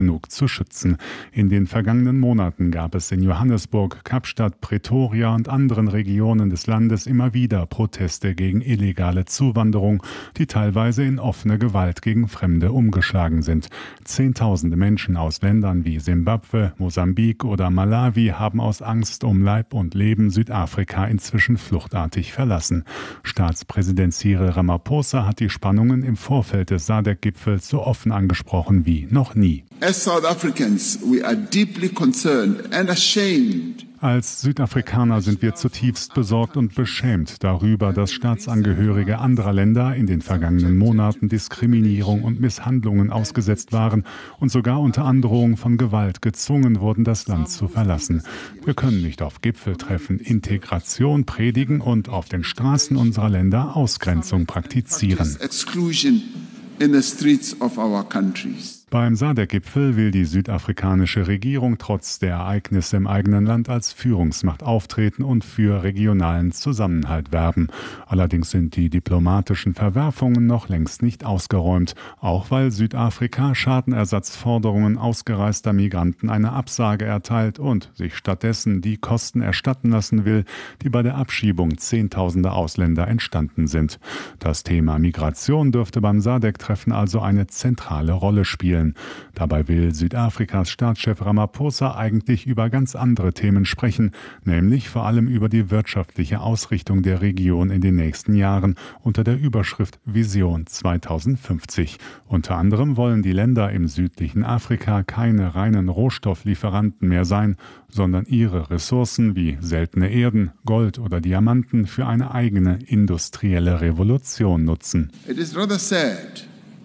genug zu schützen. In den vergangenen Monaten gab es in Johannesburg, Kapstadt, Pretoria und anderen Regionen des Landes immer wieder Proteste gegen illegale Zuwanderung, die teilweise in offene Gewalt gegen Fremde umgeschlagen sind. Zehntausende Menschen aus Ländern wie Simbabwe, Mosambik oder Malawi haben aus Angst um Leib und Leben Südafrika inzwischen fluchtartig verlassen. Staatspräsident Cyril Ramaphosa hat die Spannungen im Vorfeld des SADC-Gipfels so offen angesprochen wie noch nie. As South Africans, we are deeply concerned and ashamed. Als Südafrikaner sind wir zutiefst besorgt und beschämt darüber, dass Staatsangehörige anderer Länder in den vergangenen Monaten Diskriminierung und Misshandlungen ausgesetzt waren und sogar unter Androhung von Gewalt gezwungen wurden, das Land zu verlassen. Wir können nicht auf Gipfeltreffen Integration predigen und auf den Straßen unserer Länder Ausgrenzung praktizieren. In the streets of our countries. Beim SADC-Gipfel will die südafrikanische Regierung trotz der Ereignisse im eigenen Land als Führungsmacht auftreten und für regionalen Zusammenhalt werben. Allerdings sind die diplomatischen Verwerfungen noch längst nicht ausgeräumt, auch weil Südafrika Schadenersatzforderungen ausgereister Migranten eine Absage erteilt und sich stattdessen die Kosten erstatten lassen will, die bei der Abschiebung zehntausender Ausländer entstanden sind. Das Thema Migration dürfte beim SADC-Treffen also eine zentrale Rolle spielen. Dabei will Südafrikas Staatschef Ramaphosa eigentlich über ganz andere Themen sprechen, nämlich vor allem über die wirtschaftliche Ausrichtung der Region in den nächsten Jahren unter der Überschrift Vision 2050. Unter anderem wollen die Länder im südlichen Afrika keine reinen Rohstofflieferanten mehr sein, sondern ihre Ressourcen wie seltene Erden, Gold oder Diamanten für eine eigene industrielle Revolution nutzen. It is rather sad.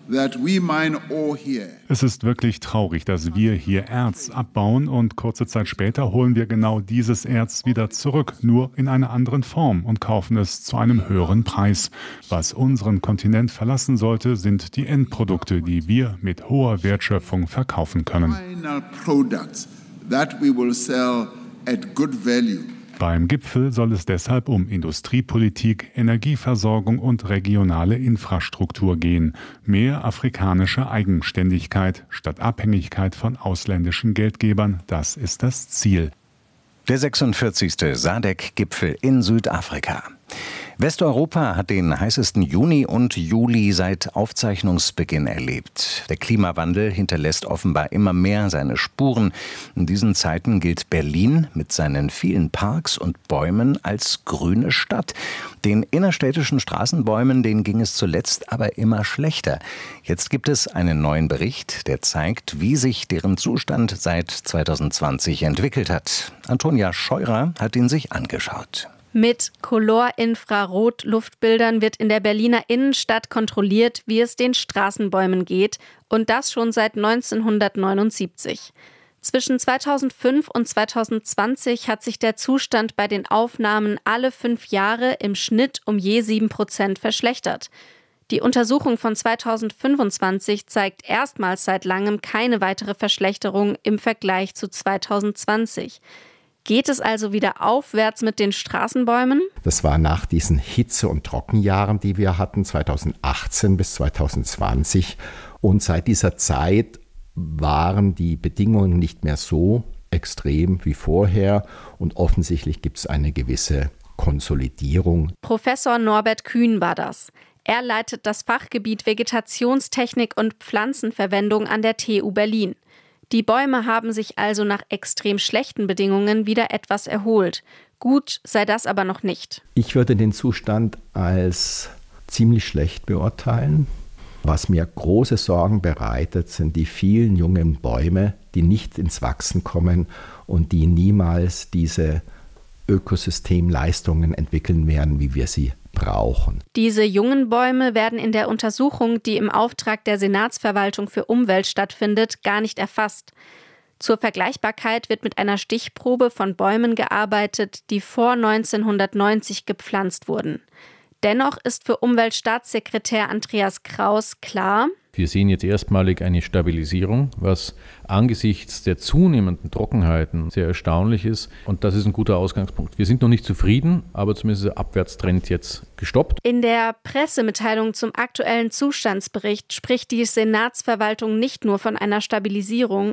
Es ist wirklich traurig, dass wir hier Erz abbauen und kurze Zeit später holen wir genau dieses Erz wieder zurück, nur in einer anderen Form und kaufen es zu einem höheren Preis. Was unseren Kontinent verlassen sollte, sind die Endprodukte, die wir mit hoher Wertschöpfung verkaufen können. Beim Gipfel soll es deshalb um Industriepolitik, Energieversorgung und regionale Infrastruktur gehen. Mehr afrikanische Eigenständigkeit statt Abhängigkeit von ausländischen Geldgebern, das ist das Ziel. Der 46. SADC-Gipfel in Südafrika. Westeuropa hat den heißesten Juni und Juli seit Aufzeichnungsbeginn erlebt. Der Klimawandel hinterlässt offenbar immer mehr seine Spuren. In diesen Zeiten gilt Berlin mit seinen vielen Parks und Bäumen als grüne Stadt. Den innerstädtischen Straßenbäumen, denen ging es zuletzt aber immer schlechter. Jetzt gibt es einen neuen Bericht, der zeigt, wie sich deren Zustand seit 2020 entwickelt hat. Antonia Scheurer hat ihn sich angeschaut. Mit Color-Infrarot-Luftbildern wird in der Berliner Innenstadt kontrolliert, wie es den Straßenbäumen geht, und das schon seit 1979. Zwischen 2005 und 2020 hat sich der Zustand bei den Aufnahmen alle 5 Jahre im Schnitt um je 7% verschlechtert. Die Untersuchung von 2025 zeigt erstmals seit langem keine weitere Verschlechterung im Vergleich zu 2020. Geht es also wieder aufwärts mit den Straßenbäumen? Das war nach diesen Hitze- und Trockenjahren, die wir hatten, 2018 bis 2020. Und seit dieser Zeit waren die Bedingungen nicht mehr so extrem wie vorher. Und offensichtlich gibt es eine gewisse Konsolidierung. Professor Norbert Kühn war das. Er leitet das Fachgebiet Vegetationstechnik und Pflanzenverwendung an der TU Berlin. Die Bäume haben sich also nach extrem schlechten Bedingungen wieder etwas erholt. Gut sei das aber noch nicht. Ich würde den Zustand als ziemlich schlecht beurteilen. Was mir große Sorgen bereitet, sind die vielen jungen Bäume, die nicht ins Wachsen kommen und die niemals diese Ökosystemleistungen entwickeln werden, wie wir sie brauchen. Diese jungen Bäume werden in der Untersuchung, die im Auftrag der Senatsverwaltung für Umwelt stattfindet, gar nicht erfasst. Zur Vergleichbarkeit wird mit einer Stichprobe von Bäumen gearbeitet, die vor 1990 gepflanzt wurden. Dennoch ist für Umweltstaatssekretär Andreas Kraus klar: Wir sehen jetzt erstmalig eine Stabilisierung, was angesichts der zunehmenden Trockenheiten sehr erstaunlich ist. Und das ist ein guter Ausgangspunkt. Wir sind noch nicht zufrieden, aber zumindest ist der Abwärtstrend jetzt gestoppt. In der Pressemitteilung zum aktuellen Zustandsbericht spricht die Senatsverwaltung nicht nur von einer Stabilisierung,